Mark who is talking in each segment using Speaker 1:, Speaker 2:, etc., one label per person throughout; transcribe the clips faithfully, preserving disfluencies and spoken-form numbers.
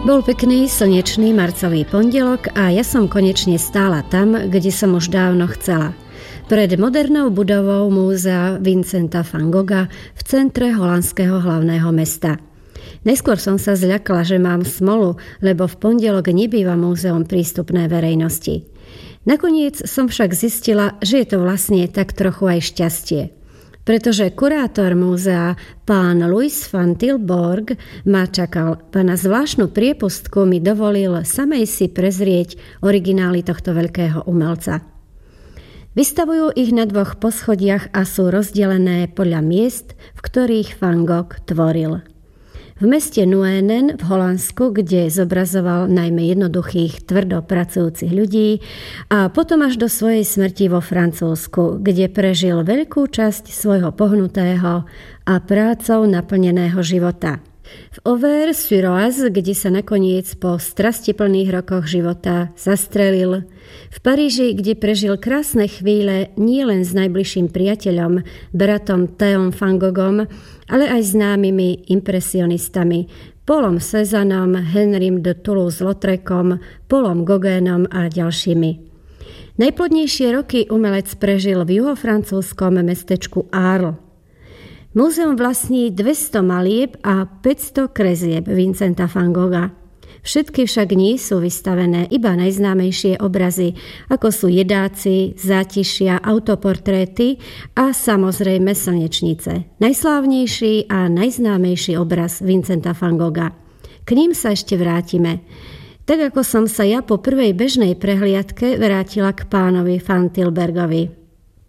Speaker 1: Bol pekný, slnečný marcový pondelok a ja som konečne stála tam, kde som už dávno chcela. Pred modernou budovou múzea Vincenta van Gogha v centre holandského hlavného mesta. Najskôr som sa zľakla, že mám smolu, lebo v pondelok nebýva múzeum prístupné verejnosti. Nakoniec som však zistila, že je to vlastne tak trochu aj šťastie. Pretože kurátor múzea, pán Louis van Tilburg, ma čakal a na zvláštnu priepustku mi dovolil samej si prezrieť originály tohto veľkého umelca. Vystavujú ich na dvoch poschodiach a sú rozdelené podľa miest, v ktorých Van Gogh tvoril. V meste Nuenen v Holandsku, kde zobrazoval najmä jednoduchých, tvrdo pracujúcich ľudí, a potom až do svojej smrti vo Francúzsku, kde prežil veľkú časť svojho pohnutého a prácou naplneného života. V Auvers-sur-Oise, kde sa nakoniec po strastiplných rokoch života zastrelil. V Paríži, kde prežil krásne chvíle nielen s najbližším priateľom, bratom Théom van Goghom, ale aj známymi impresionistami Paulom Cézannom, Henrym de Toulouse-Lautrecom, Paulom Gauguinom a ďalšími. Najplodnejšie roky umelec prežil v juhofrancúzskom mestečku Arles. Múzeum vlastní dvesto malieb a päťsto kresieb Vincenta van Gogha. Všetky však nie sú vystavené iba najznámejšie obrazy, ako sú jedáci, zátišia, autoportréty a samozrejme slnečnice. Najslávnejší a najznámejší obraz Vincenta van Gogha. K ním sa ešte vrátime. Tak ako som sa ja po prvej bežnej prehliadke vrátila k pánovi van Tilburgovi.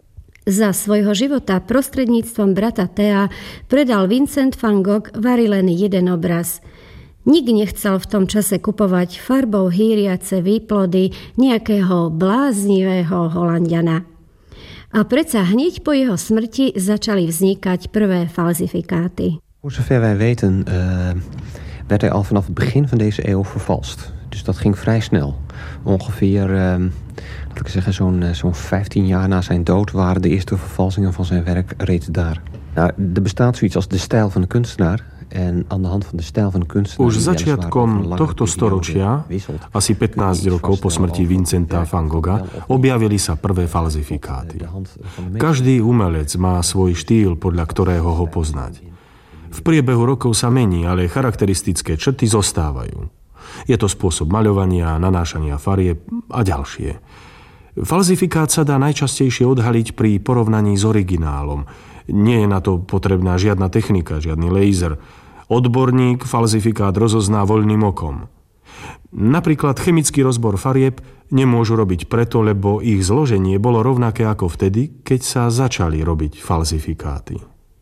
Speaker 1: Za svojho života prostredníctvom brata Thea predal Vincent van Gogh vari len jeden obraz. Nik nechcel v tom čase kupovať farbou hýriace výplody nejakého bláznivého Holanďana. A predsa hneď po jeho smrti začali vznikať prvé falzifikáty.
Speaker 2: Voor zover wij weten uh, werd hij al vanaf het begin van deze eeuw vervalst. Dus dat ging vrij snel. Ongeveer, uh, laat ik zeggen, zo'n, uh, zo'n vijftien jaar na zijn dood waren de eerste vervalsingen van zijn werk reeds daar. Nou, er bestaat zoiets als de stijl van de kunstenaar. En aan de hand van de stijl van de kunstenaar...
Speaker 3: Už začiatkom tohto storočia, asi pätnásť rokov po smrti Vincenta van Gogha, objavili sa prvé falzifikáty. Každý umelec má svoj štýl, podľa ktorého ho poznať. V priebehu rokov sa mení, ale charakteristické črty zostávajú. Je to spôsob maľovania, nanášania farieb a ďalšie. Falzifikát sa dá najčastejšie odhaliť pri porovnaní s originálom. Nie je na to potrebná žiadna technika, žiadny laser. Odborník falzifikát rozozná voľným okom. Napríklad chemický rozbor farieb nemôžu robiť preto, lebo ich zloženie bolo rovnaké ako vtedy, keď sa začali robiť falzifikáty.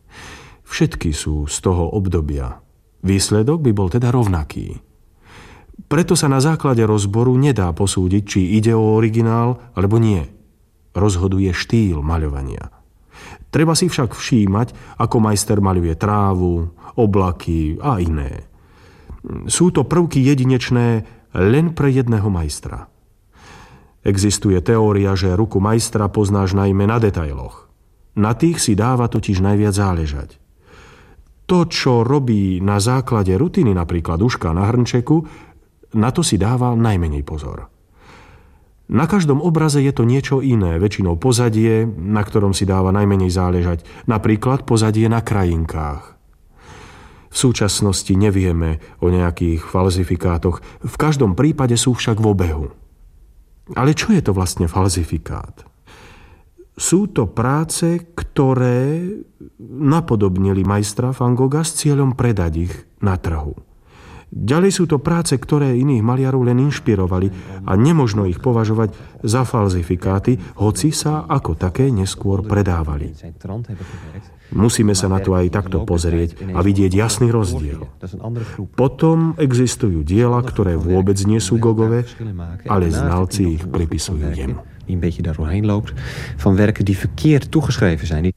Speaker 3: Všetky sú z toho obdobia. Výsledok by bol teda rovnaký. Preto sa na základe rozboru nedá posúdiť, či ide o originál alebo nie. Rozhoduje štýl maľovania. Treba si však všímať, ako majster maľuje trávu, oblaky a iné. Sú to prvky jedinečné len pre jedného majstra. Existuje teória, že ruku majstra poznáš najmä na detailoch. Na tých si dáva totiž najviac záležať. To, čo robí na základe rutiny, napríklad uška na hrnčeku, na to si dáva najmenej pozor. Na každom obraze je to niečo iné, väčšinou pozadie, na ktorom si dáva najmenej záležať, napríklad pozadie na krajinkách. V súčasnosti nevieme o nejakých falzifikátoch, v každom prípade sú však v obehu. Ale čo je to vlastne falzifikát? Sú to práce, ktoré napodobnili majstra Van Gogha s cieľom predať ich na trhu. Ďalej sú to práce, ktoré iných maliarov len inšpirovali a nemožno ich považovať za falzifikáty, hoci sa ako také neskôr predávali. Musíme sa na to aj takto pozrieť a vidieť jasný rozdiel. Potom existujú diela, ktoré vôbec nie sú Gogové, ale znalci ich pripisujú jemu.
Speaker 2: Die een beetje daar doorheen loopt, van werken die verkeerd toegeschreven zijn.